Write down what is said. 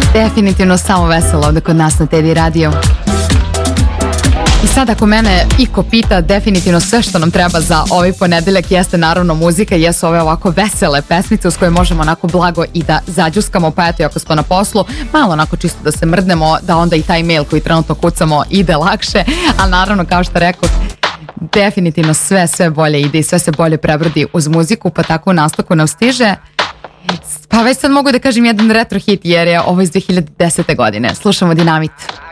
Definitivno samo veselo ovde kod nas na TV Radio. I sad ako mene iko pita, definitivno sve što nam treba za ovaj ponedeljak jeste naravno muzika, jesu ove ovako vesele pesmice uz koje možemo onako blago i da zađuskamo, pa eto, ako smo na poslu, malo onako čisto da se mrdnemo, da onda i taj mail koji trenutno kucamo ide lakše, ali naravno kao što rekao, definitivno sve bolje ide i sve se bolje prebrodi uz muziku, pa tako u nastavku nam stiže. Pa već sad mogu da kažem jedan retro hit jer je ovo iz 2010. godine. Slušamo Dinamit.